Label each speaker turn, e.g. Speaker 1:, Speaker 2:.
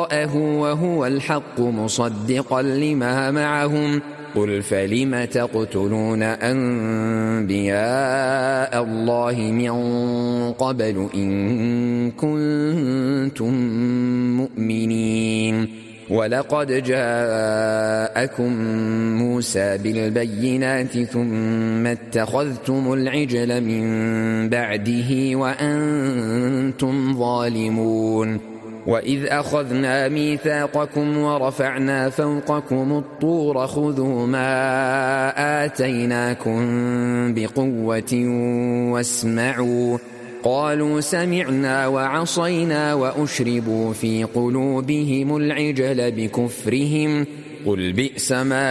Speaker 1: وراءه وهو الحق مصدقا لما معهم قل فلم تقتلون أنبياء الله من قبل إن كنتم مؤمنين ولقد جاءكم موسى بالبينات ثم اتخذتم العجل من بعده وأنتم ظالمون وإذ أخذنا ميثاقكم ورفعنا فوقكم الطور خذوا ما آتيناكم بقوة واسمعوا قالوا سمعنا وعصينا وأشربوا في قلوبهم العجل بكفرهم قل بئس ما